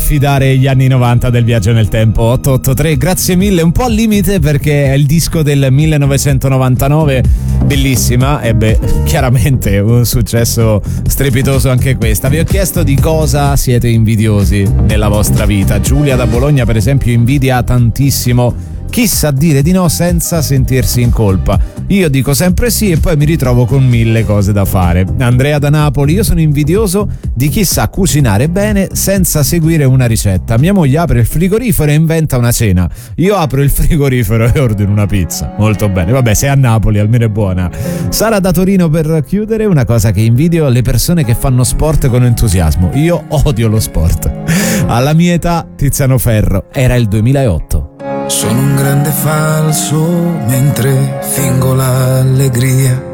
affidare gli anni 90 del viaggio nel tempo. 883, grazie mille, un po' al limite perché è il disco del 1999, bellissima, e beh, chiaramente un successo strepitoso anche questa. Vi ho chiesto di cosa siete invidiosi nella vostra vita. Giulia da Bologna per esempio invidia tantissimo chi sa dire di no senza sentirsi in colpa. Io dico sempre sì e poi mi ritrovo con 1000 cose da fare. Andrea da Napoli, io sono invidioso di chi sa cucinare bene senza seguire una ricetta. Mia moglie apre il frigorifero e inventa una cena. Io apro il frigorifero e ordino una pizza. Molto bene, vabbè, sei a Napoli, almeno è buona. Sara da Torino, per chiudere, una cosa che invidio: le persone che fanno sport con entusiasmo. Io odio lo sport. Alla mia età, Tiziano Ferro, era il 2008. Sono un grande falso mentre fingo l'allegria.